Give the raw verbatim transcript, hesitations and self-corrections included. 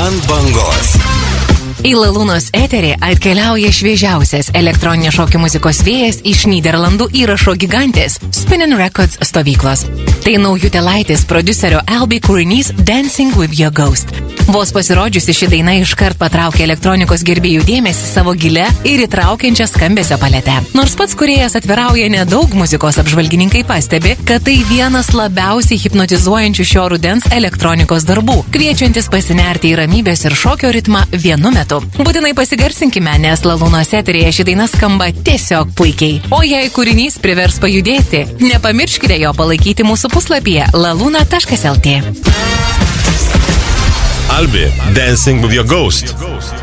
Ant bangos. Į Lalūnos eterį atkeliauja šviežiausias elektroninės šokių muzikos vėjas iš Nyderlandų įrašo gigantės Spinnin' Records stovyklos. Tai naujutėlaitis prodiuserio Albi kūrinys Dancing with Your Ghost. Vos pasirodžiusi ši daina iškart patraukė elektronikos gerbėjų dėmesį savo gilę ir įtraukiančią skambesio paletę. Nors pats kūrėjas atvirauja nedaug, muzikos apžvalgininkai pastebi, kad tai vienas labiausiai hipnotizuojančių šio rudens elektronikos darbų, kviečiantis pasinerti į ramybės ir šokio ritmą vienu metu. Būtinai pasigarsinkime, nes Lalūnos eteryje ši daina skamba tiesiog puikiai. O jei kūrinys privers pajudėti, nepamirškite jo palaikyti mūsų puslapyje laluna taškas lt. Albi, Dancing with Your Ghost.